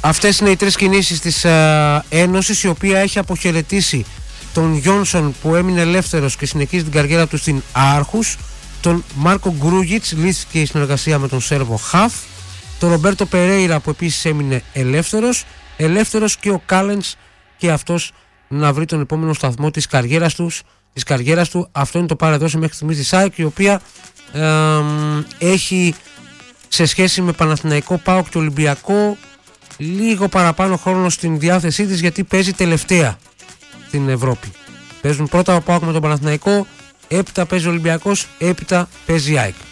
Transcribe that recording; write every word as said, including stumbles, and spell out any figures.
Αυτές είναι οι τρεις κινήσεις της ε, Ένωσης, η οποία έχει αποχαιρετήσει τον Γιόνσον που έμεινε ελεύθερος και συνεχίζει την καριέρα του στην Άρχους, τον Μάρκο Γκρούγιτς, λύθηκε η συνεργασία με τον Σέρβο Χαφ, τον Ρομπέρτο Περέιρα που επίσης έμεινε ελεύθερος, ελεύθερος και ο Κάλενς και αυτός να βρει τον επόμενο σταθμό της καριέρας του. Της καριέρας του. Αυτό είναι το παρεδώσει μέχρι στιγμής της ΑΕΚ, η οποία ε, έχει σε σχέση με Παναθηναϊκό, ΠΑΟΚ και Ολυμπιακό λίγο παραπάνω χρόνο στην διάθεσή της, γιατί παίζει τελευταία στην Ευρώπη. Παίζουν πρώτα ο ΠΑΟΚ με τον Παναθηναϊκό, έπειτα παίζει ο Ολυμπιακός, έπειτα παίζει η ΑΕΚ.